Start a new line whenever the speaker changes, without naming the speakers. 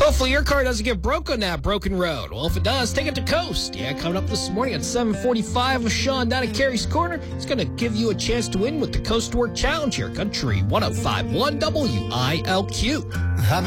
Hopefully your car doesn't get broke on that broken road. Well, if it does, take it to Coast. Yeah, coming up this morning at 7:45 with Sean down at Carey's Corner. It's going to give you a chance to win with the Coast to Work Challenge here. Country 105.1 WILQ.